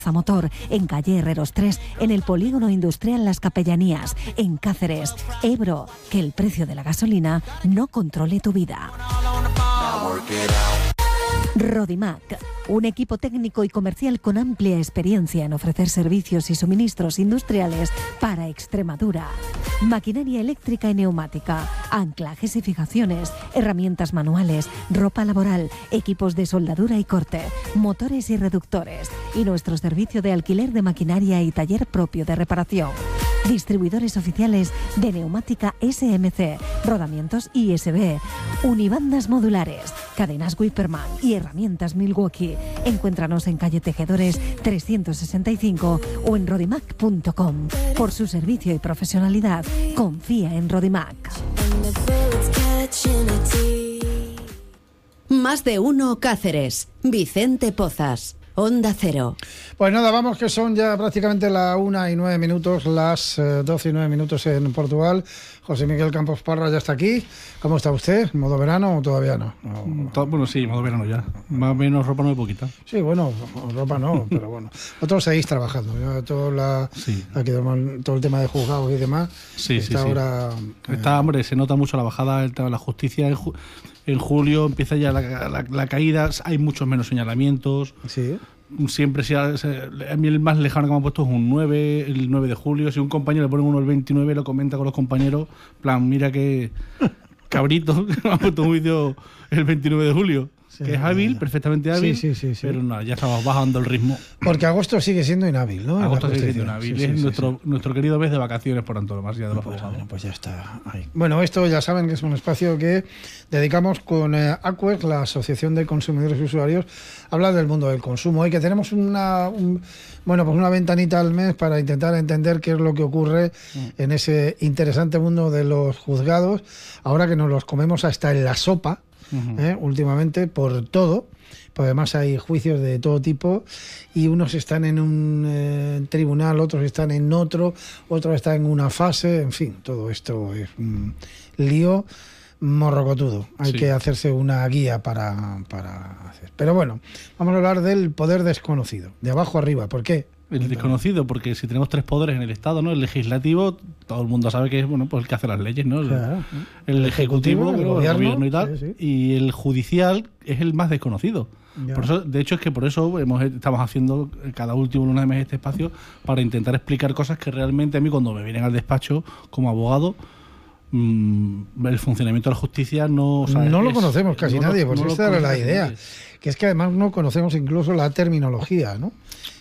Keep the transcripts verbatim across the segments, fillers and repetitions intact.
Motor, en calle Herreros tres, en el polígono industrial Las Capellanías, en Cáceres. Ebro, que el precio de la gasolina no controle tu vida. Rodimac, un equipo técnico y comercial con amplia experiencia en ofrecer servicios y suministros industriales para Extremadura. Maquinaria eléctrica y neumática, anclajes y fijaciones, herramientas manuales, ropa laboral, equipos de soldadura y corte, motores y reductores, y nuestro servicio de alquiler de maquinaria y taller propio de reparación. Distribuidores oficiales de neumática S M C, rodamientos I S B, unibandas modulares, cadenas Wipperman y herramientas Milwaukee. Encuéntranos en calle Tejedores trescientos sesenta y cinco o en rodimac punto com. Por su servicio y profesionalidad, confía en Rodimac. Más de uno Cáceres. Vicente Pozas. Onda Cero. Pues nada, vamos que son ya prácticamente la una y nueve minutos, las eh, doce y nueve minutos en Portugal. José Miguel Campos Parra ya está aquí. ¿Cómo está usted? ¿Modo verano o todavía no? no? Bueno, sí, modo verano ya. Más o menos ropa no hay poquita. Sí, bueno, ropa no, pero bueno. Vosotros seguís trabajando. ¿Ya? Todo, la, sí. aquí, todo el tema de juzgados y demás. Sí, está sí, ahora. Sí. Está, hombre, se nota mucho la bajada de la justicia. En, ju- en julio empieza ya la, la, la caída, hay muchos menos señalamientos. Sí. Siempre, si a, a mí el más lejano que me han puesto es un nueve, el nueve de julio. Si un compañero le ponen uno el veintinueve, lo comenta con los compañeros. Plan, mira que cabrito, me han puesto un vídeo el veintinueve de julio. Sí, que es hábil, perfectamente hábil, sí, sí, sí, sí. Pero no, ya estamos bajando el ritmo. Porque agosto sigue siendo inhábil, ¿no? Agosto sigue siendo inhábil, sí, sí, es sí, nuestro, sí. nuestro querido mes de vacaciones por antonomasia de los pues, abogados. Bueno, pues ya está ahí. Bueno, esto ya saben que es un espacio que dedicamos con eh, ACUES, la Asociación de Consumidores y Usuarios, a hablar del mundo del consumo y que tenemos una, un, bueno, pues una ventanita al mes para intentar entender qué es lo que ocurre mm. en ese interesante mundo de los juzgados, ahora que nos los comemos hasta en la sopa. Uh-huh. ¿Eh? Últimamente por todo, porque además hay juicios de todo tipo y unos están en un eh, tribunal, otros están en otro, otros están en una fase, en fin, todo esto es un lío morrocotudo. Hay sí. que hacerse una guía para, para hacer. Pero bueno, vamos a hablar del poder desconocido, de abajo arriba. ¿Por qué? El desconocido, porque si tenemos tres poderes en el Estado, ¿no? El legislativo, todo el mundo sabe que es bueno, pues el que hace las leyes, ¿no? Claro. El, el ejecutivo, ejecutivo el, el, gobierno, el gobierno y tal, sí, sí. y el judicial es el más desconocido. Por eso, de hecho, es que por eso hemos, estamos haciendo cada último lunes de mes este espacio para intentar explicar cosas que realmente a mí cuando me vienen al despacho como abogado, mmm, el funcionamiento de la justicia no... O sea, no lo es, conocemos casi no nadie, lo, pues no esta era la idea. Nadie. Que es que además no conocemos incluso la terminología, ¿no?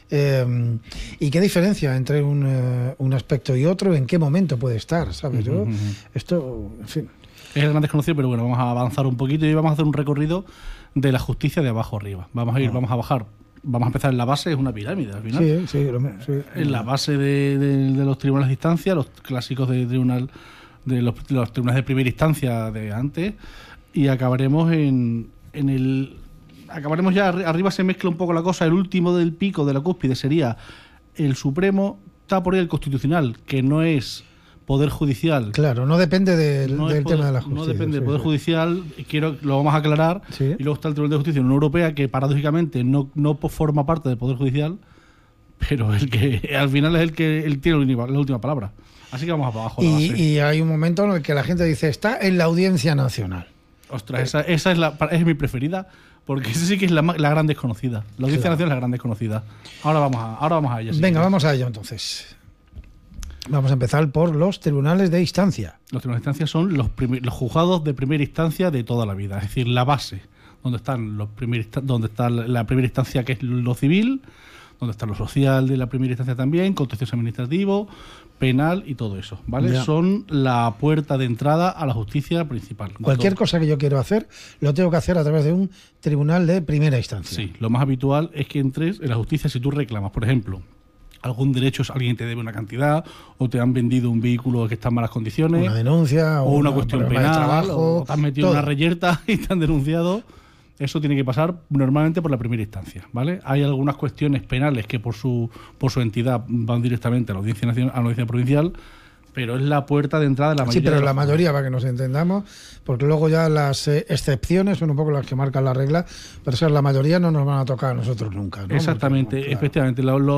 Eh, ¿Y qué diferencia entre un, uh, un aspecto y otro? ¿En qué momento puede estar? ¿Sabes? Uh-huh, Yo, uh-huh. Esto, en fin. Es el gran desconocido, pero bueno, vamos a avanzar un poquito y vamos a hacer un recorrido de la justicia de abajo arriba. Vamos a ir, uh-huh. vamos a bajar. Vamos a empezar en la base, es una pirámide al final. Sí, sí. Lo, sí en la base de, de, de los tribunales de instancia, los clásicos de tribunal, de los, de los tribunales de primera instancia de antes, y acabaremos en, en el... Acabaremos ya, arriba se mezcla un poco la cosa, el último del pico de la cúspide sería el Supremo, está por ahí el Constitucional, que no es Poder Judicial. Claro, no depende del, no del poder, tema de la justicia. No depende sí, del Poder sí. Judicial, quiero lo vamos a aclarar, sí. Y luego está el Tribunal de Justicia de la Unión Europea, que paradójicamente no, no forma parte del Poder Judicial, pero el que al final es el que él tiene la última palabra. Así que vamos para abajo. Y, la base. y hay un momento en el que la gente dice, está en la Audiencia Nacional. Ostras, esa, esa es, la, es mi preferida. Porque esa sí que es la, la gran desconocida. La Audiencia claro. Nacional es la gran desconocida. Ahora vamos a, ahora vamos a ella. Venga, sí. vamos a ello entonces. Vamos a empezar por los tribunales de instancia. Los tribunales de instancia son los, primer, los juzgados de primera instancia de toda la vida. Es decir, la base, donde están los primer, donde está la primera instancia, que es lo civil, donde está lo social de la primera instancia también, contencioso administrativo, penal y todo eso, ¿vale? Ya. Son la puerta de entrada a la justicia principal. Cualquier todo. cosa que yo quiero hacer, lo tengo que hacer a través de un tribunal de primera instancia. Sí, lo más habitual es que entres en la justicia si tú reclamas, por ejemplo, algún derecho, alguien te debe una cantidad, o te han vendido un vehículo que está en malas condiciones, una denuncia, o una, una cuestión penal, de trabajo, o te has metido todo. en una reyerta y te han denunciado. Eso tiene que pasar normalmente por la primera instancia, ¿vale? Hay algunas cuestiones penales que por su por su entidad van directamente a la Audiencia Nacional, a la Audiencia Provincial, pero es la puerta de entrada de la mayoría. Sí, pero de la los... mayoría, para que nos entendamos, porque luego ya las eh, excepciones son un poco las que marcan la regla, pero o sea, la mayoría no nos van a tocar a nosotros nunca, ¿no? Exactamente, porque, claro. efectivamente. Lo, lo,